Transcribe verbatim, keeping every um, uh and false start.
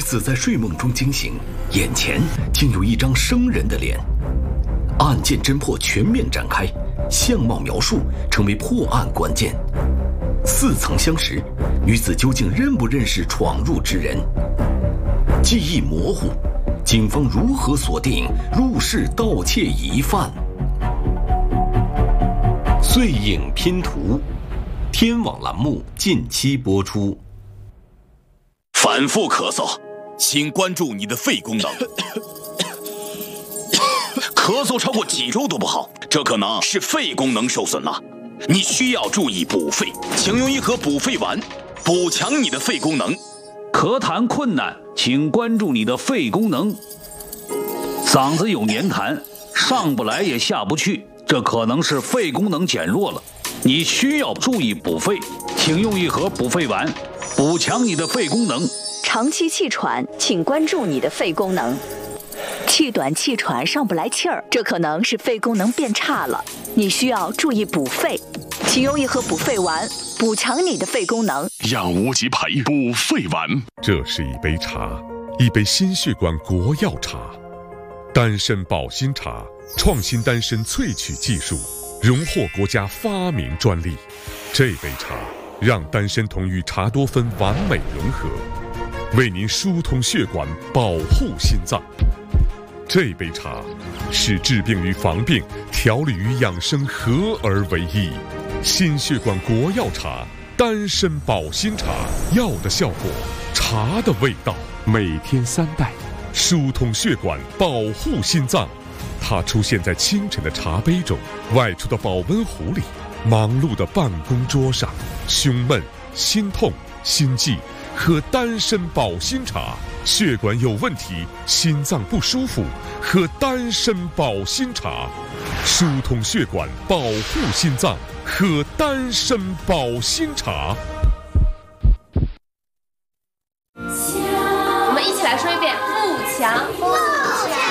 子在睡梦中惊醒，眼前竟有一张生人的脸。案件侦破全面展开，相貌描述成为破案关键。似曾相识，女子究竟认不认识闯入之人？记忆模糊，警方如何锁定入室盗窃疑犯？碎影拼图，天网栏目近期播出。 反复咳嗽，请关注你的肺功能。咳嗽超过几周都不好，这可能是肺功能受损了。你需要注意补肺，请用一盒补肺丸，补强你的肺功能。 咳痰困难，请关注你的肺功能。嗓子有黏痰，上不来也下不去，这可能是肺功能减弱了。你需要注意补肺，请用一盒补肺丸，补强你的肺功能。 长期气喘，请关注你的肺功能。气短气喘上不来气儿，这可能是肺功能变差了，你需要注意补肺，请用一盒补肺丸，补强你的肺功能。 养无极培补肺丸， 这是一杯茶，一杯心血管国药茶，丹参保心茶，创新丹参萃取技术，荣获国家发明专利。这杯茶让丹参酮与茶多酚完美融合，为您疏通血管，保护心脏。这杯茶是治病与防病、调理与养生合而为一。心血管国药茶，丹参保心茶，药的效果，茶的味道。每天三袋，疏通血管，保护心脏。它出现在清晨的茶杯中，外出的保温壶里，忙碌的办公桌上。胸闷、心痛、心悸，喝丹参保心茶。血管有问题，心脏不舒服，喝丹参保心茶。疏通血管，保护心脏，喝丹参保心茶。